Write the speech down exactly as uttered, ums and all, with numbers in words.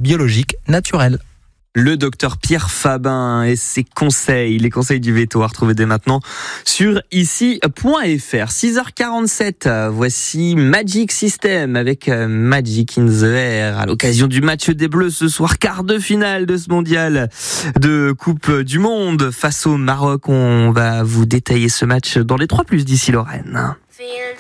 biologique naturelle. Le docteur Pierre Fabin et ses conseils, les conseils du veto à retrouver dès maintenant sur ici point f r. six heures quarante-sept, voici Magic System avec Magic in the Air à l'occasion du match des Bleus ce soir, quart de finale de ce mondial de Coupe du Monde face au Maroc. On va vous détailler ce match dans les trois plus d'ici Lorraine.